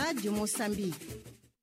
Rádio Moçambique.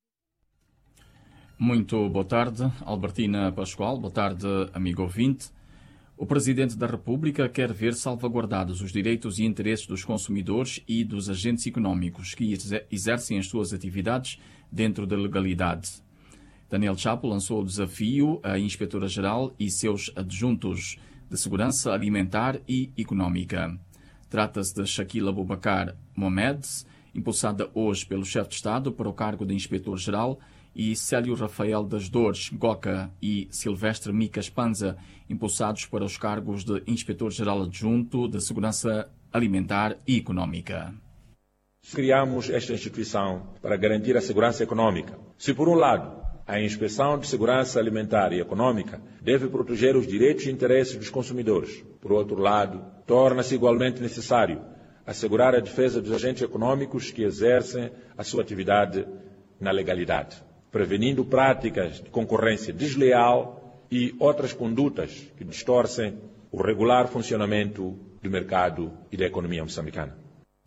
Muito boa tarde, Albertina Pascoal. Boa tarde, amigo ouvinte. O Presidente da República quer ver salvaguardados os direitos e interesses dos consumidores e dos agentes económicos que exercem as suas atividades dentro da legalidade. Daniel Chapo lançou o desafio à Inspetora-Geral e seus adjuntos de Segurança Alimentar e Económica. Trata-se de Shaquille Abubakar Mohamed, impulsada hoje pelo chefe de Estado para o cargo de Inspetor-Geral, e Célio Rafael das Dores Goca e Silvestre Micas Panza, impulsados para os cargos de Inspetor-Geral Adjunto de Segurança Alimentar e Económica. Criamos esta instituição para garantir a segurança económica. Se, por um lado, a Inspeção de Segurança Alimentar e Económica deve proteger os direitos e interesses dos consumidores, por outro lado, torna-se igualmente necessário assegurar a defesa dos agentes económicos que exercem a sua atividade na legalidade, prevenindo práticas de concorrência desleal e outras condutas que distorcem o regular funcionamento do mercado e da economia moçambicana.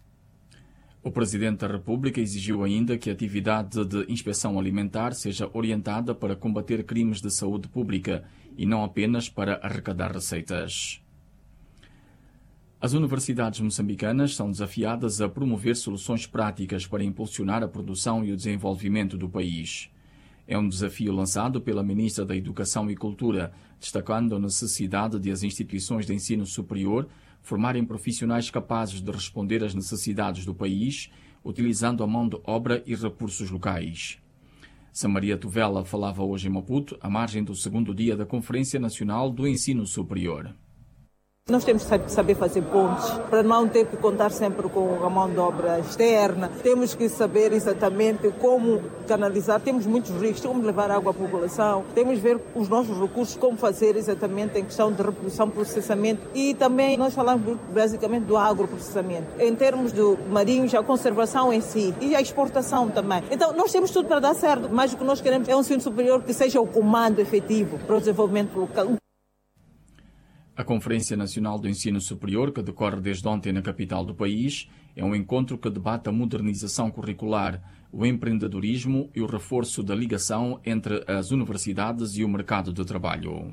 O Presidente da República exigiu ainda que a atividade de inspeção alimentar seja orientada para combater crimes de saúde pública e não apenas para arrecadar receitas. As universidades moçambicanas são desafiadas a promover soluções práticas para impulsionar a produção e o desenvolvimento do país. É um desafio lançado pela Ministra da Educação e Cultura, destacando a necessidade de as instituições de ensino superior formarem profissionais capazes de responder às necessidades do país, utilizando a mão de obra e recursos locais. Samaria Tovela falava hoje em Maputo, à margem do segundo dia da Conferência Nacional do Ensino Superior. Nós temos que saber fazer pontes, para não ter que contar sempre com a mão de obra externa. Temos que saber exatamente como canalizar. Temos muitos rios, como levar água à população. Temos que ver os nossos recursos, como fazer exatamente em questão de reprodução, processamento. E também nós falamos basicamente do agroprocessamento. Em termos do marinhos, a conservação em si e a exportação também. Então nós temos tudo para dar certo, mas o que nós queremos é um ensino superior que seja o comando efetivo para o desenvolvimento local. A Conferência Nacional do Ensino Superior, que decorre desde ontem na capital do país, é um encontro que debate a modernização curricular, o empreendedorismo e o reforço da ligação entre as universidades e o mercado de trabalho.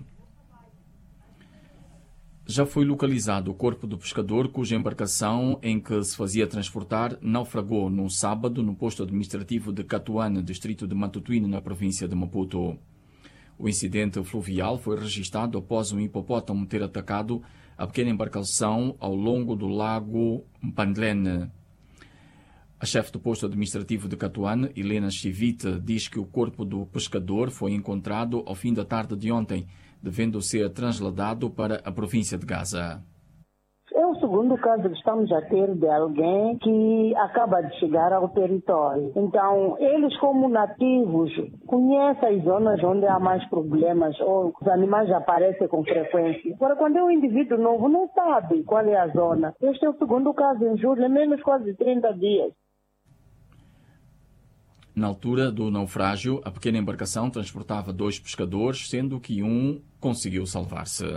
Já foi localizado o corpo do pescador cuja embarcação em que se fazia transportar naufragou no sábado no posto administrativo de Catuane, distrito de Matutuine, na província de Maputo. O incidente fluvial foi registrado após um hipopótamo ter atacado a pequena embarcação ao longo do lago Mpandlene. A chefe do posto administrativo de Catuane, Helena Chivite, diz que o corpo do pescador foi encontrado ao fim da tarde de ontem, devendo ser trasladado para a província de Gaza. É o segundo caso que estamos a ter de alguém que acaba de chegar ao território. Então, eles como nativos conhecem as zonas onde há mais problemas ou os animais aparecem com frequência. Agora, quando é um indivíduo novo, não sabe qual é a zona. Este é o segundo caso em julho, é menos quase 30 dias. Na altura do naufrágio, a pequena embarcação transportava 2 pescadores, sendo que um conseguiu salvar-se.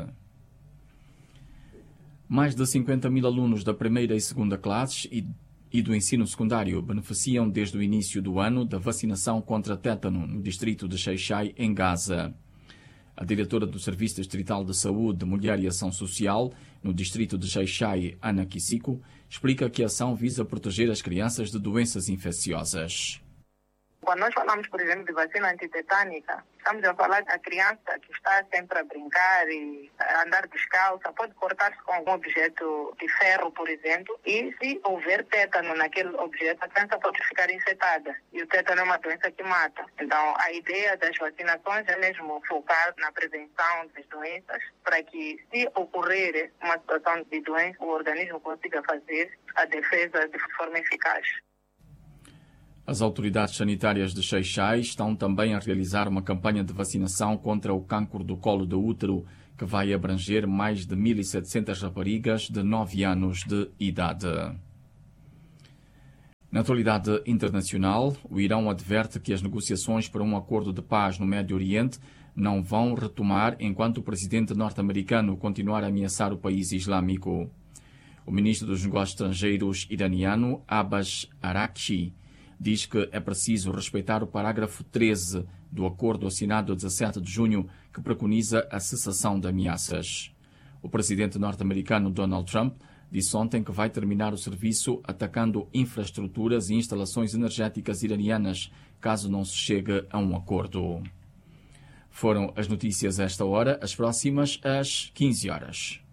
Mais de 50 mil alunos da primeira e segunda classes e do ensino secundário beneficiam desde o início do ano da vacinação contra tétano no distrito de Xai-Xai, em Gaza. A diretora do Serviço Distrital de Saúde, Mulher e Ação Social, no distrito de Xai-Xai, Ana Kisico, explica que a ação visa proteger as crianças de doenças infecciosas. Quando nós falamos, por exemplo, de vacina antitetânica, estamos a falar da criança que está sempre a brincar e a andar descalça, pode cortar-se com algum objeto de ferro, por exemplo, e se houver tétano naquele objeto, a criança pode ficar infectada. E o tétano é uma doença que mata. Então, a ideia das vacinações é mesmo focar na prevenção das doenças, para que, se ocorrer uma situação de doença, o organismo consiga fazer a defesa de forma eficaz. As autoridades sanitárias de Xai-Xai estão também a realizar uma campanha de vacinação contra o cancro do colo do útero, que vai abranger mais de 1.700 raparigas de 9 anos de idade. Na atualidade internacional, o Irão adverte que as negociações para um acordo de paz no Médio Oriente não vão retomar enquanto o presidente norte-americano continuar a ameaçar o país islâmico. O ministro dos Negócios Estrangeiros iraniano, Abbas Araghchi, diz que é preciso respeitar o parágrafo 13 do acordo assinado a 17 de junho que preconiza a cessação de ameaças. O presidente norte-americano Donald Trump disse ontem que vai terminar o serviço atacando infraestruturas e instalações energéticas iranianas, caso não se chegue a um acordo. Foram as notícias a esta hora, as próximas às 15 horas.